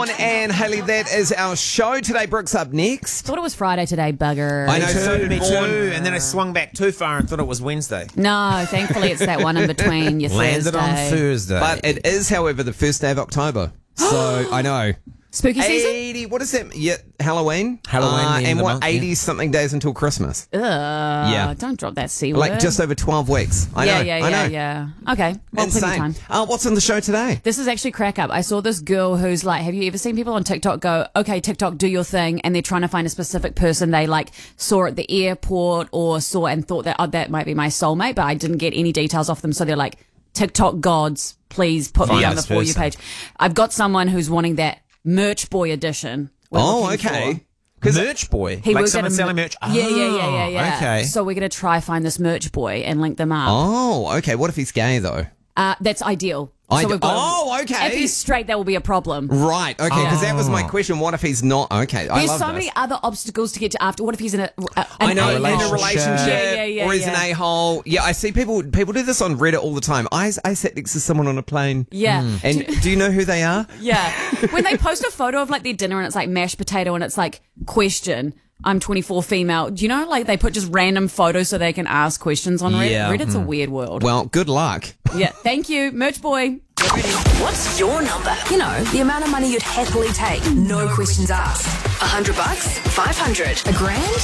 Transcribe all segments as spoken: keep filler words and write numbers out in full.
And Hayley, that is our show today. Brooks up next. Thought it was Friday today, bugger. I know, Me too, so did me Vaughan. too. And then I swung back too far and thought it was Wednesday. No, thankfully it's that one in between. Your Landed Thursday. on Thursday. But it is, however, the first day of October. So I know. Spooky season? eighty, what is that? Yeah, Halloween. Halloween, Uh, the end and of the what, month, yeah. eighty something days until Christmas. Ugh, Yeah. Don't drop that C word. Like just over twelve weeks. I yeah, know. yeah, I yeah, know. yeah. Okay, well, plenty of Insane. time. Uh, what's on the show today? This is actually crack up. I saw this girl who's like, have you ever seen people on TikTok go, okay, TikTok, do your thing, and they're trying to find a specific person they like saw at the airport or saw and thought that, oh, that might be my soulmate, but I didn't get any details off them. So they're like, TikTok gods, please put me Find on the this For You person. page. I've got someone who's wanting that Merch Boy edition. we're Oh, looking okay. for. Merch boy. He like works at someone a selling mer- merch. Yeah, yeah, yeah, yeah, Oh, yeah. Okay. So we're going to try find this Merch Boy and link them up. Oh, okay. What if he's gay, though? Uh, that's ideal. Ide- so we've got Oh, okay. If he's straight, that will be a problem. Right, okay, because that was my Oh. question. What if he's not? Okay, I There's love so this. many other obstacles to get to after. What if he's in a, a I an know, a-hole? in a relationship. relationship, Yeah, yeah, yeah, or he's yeah. an a-hole. Yeah, I see people people do this on Reddit all the time. I, I sat next to someone on a plane. Yeah. Hmm. And do you know who they are? Yeah. When they post a photo of like their dinner and it's like mashed potato and it's like question, I'm twenty-four female. Do you know like they put just random photos so they can ask questions on Reddit? Yeah. Reddit's a weird world. Well, good luck. Yeah. Thank you, Merch Boy. Get ready. What's your number? You know, the amount of money you'd happily take. No questions asked. A hundred bucks? Five hundred? A grand?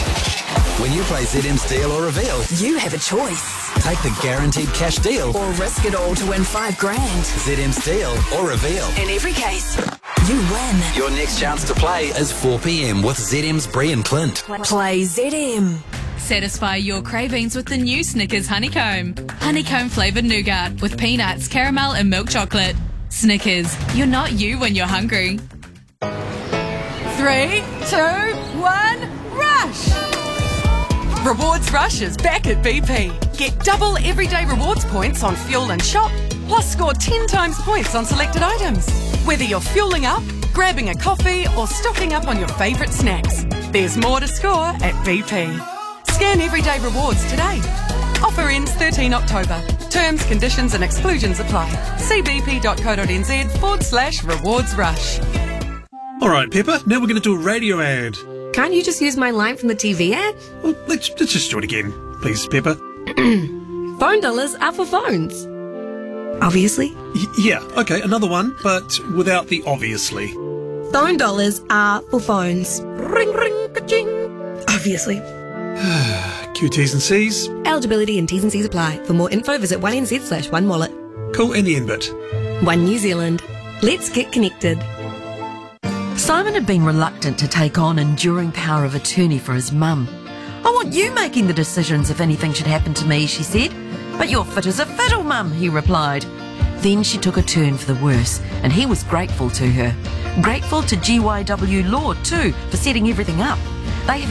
When you play Z M's Deal or Reveal, You have a choice. take the guaranteed cash deal. Or risk it all to win five grand. Z M's Deal or Reveal. In every case, you win. Your next chance to play is four p.m. with Z M's Bree and Clint. Play Z M. Satisfy your cravings with the new Snickers Honeycomb. Honeycomb flavoured nougat with peanuts, caramel and milk chocolate. Snickers, you're not you when you're hungry. Three, two, one, rush! Rewards Rush is back at B P. Get double everyday rewards points on fuel and shop, plus score ten times points on selected items. Whether you're fueling up, grabbing a coffee, or stocking up on your favourite snacks, there's more to score at B P. Scan everyday rewards today. Offer ends thirteenth October. Terms, conditions and exclusions apply. See bp.co.nz forward slash rewards rush. All right, Pepper, now we're going to do a radio ad. Can't you just use my line from the T V ad? Well, let's, let's just do it again. Please, Pepper. Phone dollars are for phones. Obviously. Y- yeah, okay, another one, but without the obviously. Phone dollars are for phones. Ring, ring, ka-ching. Obviously. Q T's and C's. Eligibility and T's and C's apply. For more info, visit one N Z slash one wallet. Cool, and the end bit. One New Zealand. Let's get connected. Simon had been reluctant to take on enduring power of attorney for his mum. I want you making the decisions if anything should happen to me, she said. But you're fit as a fiddle, Mum, he replied. Then she took a turn for the worse, and he was grateful to her. Grateful to G Y W Law, too, for setting everything up.